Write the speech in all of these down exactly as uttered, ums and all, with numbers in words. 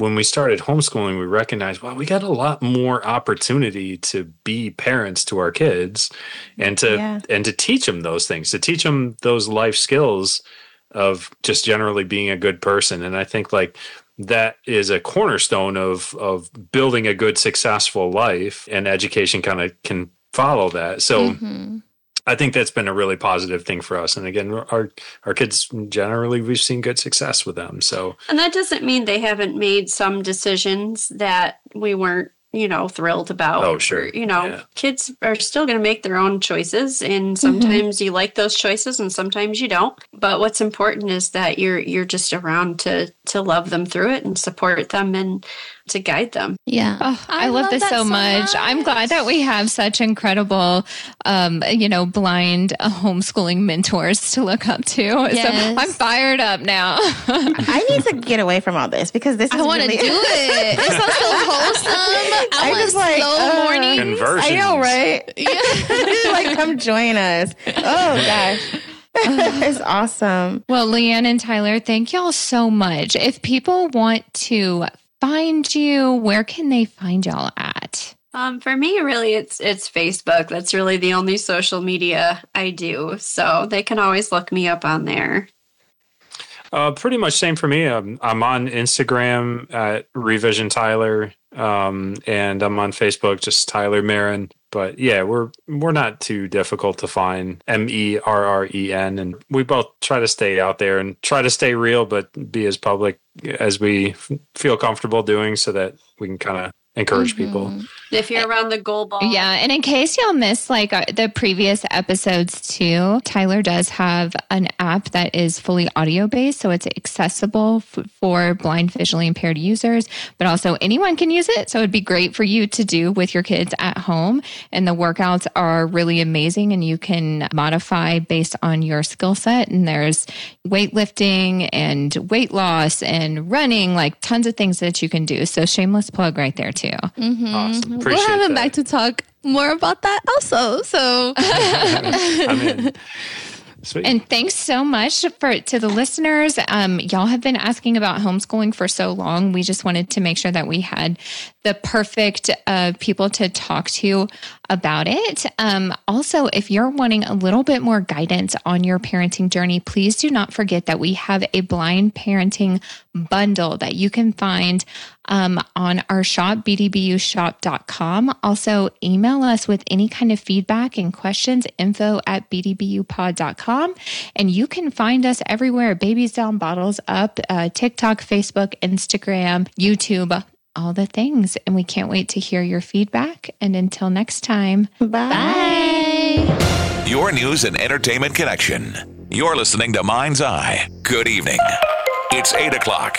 when we started homeschooling, we recognized, well, we got a lot more opportunity to be parents to our kids and to yeah. and to teach them those things, to teach them those life skills of just generally being a good person. And I think like that is a cornerstone of of building a good, successful life, and education kind of can follow that. So mm-hmm. I think that's been a really positive thing for us. And again, our our kids, generally, we've seen good success with them. So, and that doesn't mean they haven't made some decisions that we weren't, you know, thrilled about. Oh, sure. Or, you know, yeah. kids are still going to make their own choices, and sometimes mm-hmm. you like those choices and sometimes you don't. But what's important is that you're you're just around to to love them through it and support them and to guide them. Yeah. Oh, I, I love, love this so much. much. I'm glad that we have such incredible, um, you know, blind uh, homeschooling mentors to look up to. Yes. So I'm fired up now. I need to get away from all this because this is I want to really- do it. It sounds so wholesome. I, I just like slow uh, mornings. Conversions. I know, right? Yeah. Like, come join us. Oh, gosh. It's awesome. Well, Leanne and Tyler, thank y'all so much. If people want to find you, where can they find y'all at? Um, for me, really, it's it's Facebook. That's really the only social media I do. So they can always look me up on there. Uh, pretty much same for me. I'm, I'm on Instagram at Revision Tyler, um, and I'm on Facebook, just Tyler Merren. But yeah, we're we're not too difficult to find. M E R R E N, and we both try to stay out there and try to stay real, but be as public as we f- feel comfortable doing, so that we can kind of encourage mm-hmm. people. If you're around the goal ball. Yeah. And in case y'all missed like uh, the previous episodes too, Tyler does have an app that is fully audio based. So it's accessible f- for blind, visually impaired users, but also anyone can use it. So it'd be great for you to do with your kids at home. And the workouts are really amazing, and you can modify based on your skill set. And there's weightlifting and weight loss and running, like tons of things that you can do. So shameless plug right there too. Mm-hmm. Awesome. We'll have him back to talk more about that also. So, I mean, sweet. And thanks so much for to the listeners. Um, y'all have been asking about homeschooling for so long. We just wanted to make sure that we had the perfect uh, people to talk to about it. Um, also, if you're wanting a little bit more guidance on your parenting journey, please do not forget that we have a blind parenting bundle that you can find um, on our shop, b d b u shop dot com. Also, email us with any kind of feedback and questions, info at b d b u pod dot com. And you can find us everywhere, Babies Down, Bottles Up, uh, TikTok, Facebook, Instagram, YouTube, all the things. And we can't wait to hear your feedback. And until next time, bye. Bye. Your news and entertainment connection. You're listening to Mind's Eye. Good evening. It's eight o'clock.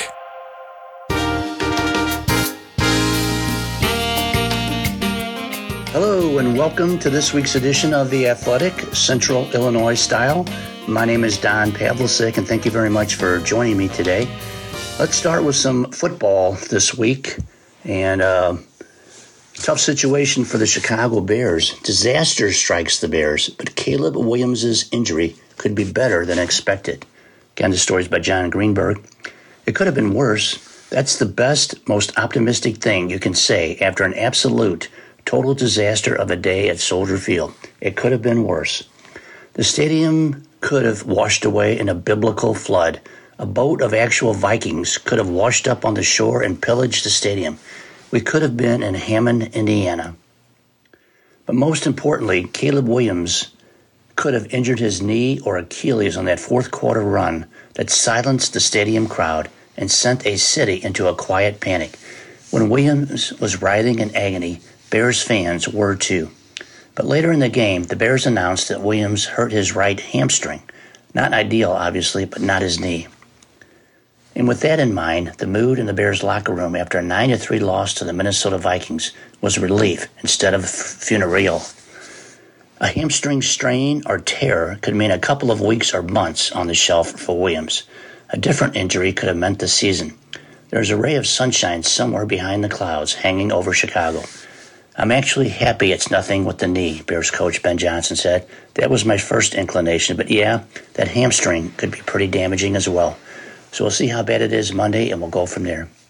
Hello and welcome to this week's edition of The Athletic, Central Illinois Style. My name is Don Pavlicek, and thank you very much for joining me today. Let's start with some football this week, and uh, tough situation for the Chicago Bears. Disaster strikes the Bears, but Caleb Williams' injury could be better than expected. Again, the story's by John Greenberg. It could have been worse. That's the best, most optimistic thing you can say after an absolute total disaster of a day at Soldier Field. It could have been worse. The stadium could have washed away in a biblical flood. A boat of actual Vikings could have washed up on the shore and pillaged the stadium. We could have been in Hammond, Indiana. But most importantly, Caleb Williams could have injured his knee or Achilles on that fourth quarter run that silenced the stadium crowd and sent a city into a quiet panic. When Williams was writhing in agony, Bears fans were too. But later in the game, the Bears announced that Williams hurt his right hamstring. Not ideal, obviously, but not his knee. And with that in mind, the mood in the Bears locker room after a nine to three loss to the Minnesota Vikings was relief instead of funereal. A hamstring strain or tear could mean a couple of weeks or months on the shelf for Williams. A different injury could have meant the season. There's a ray of sunshine somewhere behind the clouds hanging over Chicago. I'm actually happy it's nothing with the knee, Bears coach Ben Johnson said. That was my first inclination, but yeah, that hamstring could be pretty damaging as well. So we'll see how bad it is Monday, and we'll go from there.